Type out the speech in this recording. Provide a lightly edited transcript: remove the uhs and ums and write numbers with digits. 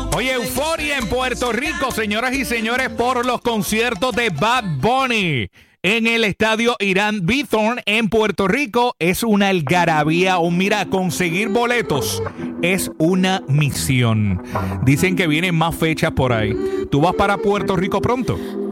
Oye, euforia en Puerto Rico, señoras y señores, por los conciertos de Bad Bunny en el estadio Irán Bithorn en Puerto Rico. Es una algarabía. Mira, conseguir boletos es una misión. Dicen que vienen más fechas por ahí. ¿Tú vas para Puerto Rico pronto?